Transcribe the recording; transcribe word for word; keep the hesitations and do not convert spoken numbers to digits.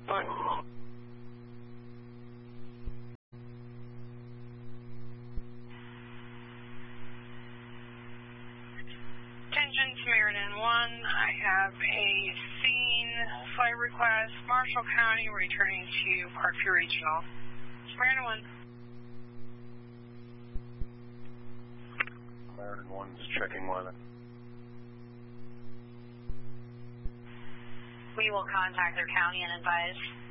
Fine. Attention, Samaritan one. I have a scene flight request, Marshall County, returning to Parkview Regional. Samaritan one. Samaritan one is checking weather. We will contact their county and advise.